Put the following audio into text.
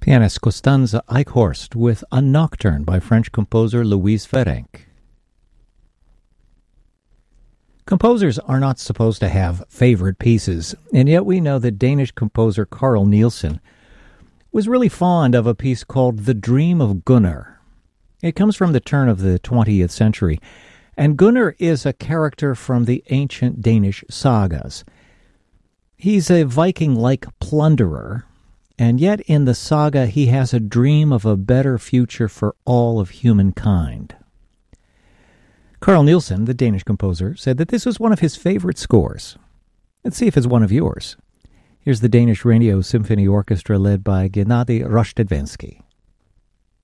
Pianist Costanza Eichhorst with a nocturne by French composer Louise Ferenc. Composers are not supposed to have favorite pieces, and yet we know that Danish composer Carl Nielsen was really fond of a piece called The Dream of Gunnar. It comes from the turn of the 20th century, and Gunnar is a character from the ancient Danish sagas. He's a Viking-like plunderer, and yet in the saga he has a dream of a better future for all of humankind. Carl Nielsen, the Danish composer, said that this was one of his favorite scores. Let's see if it's one of yours. Here's the Danish Radio Symphony Orchestra led by Gennady Rozhdestvensky.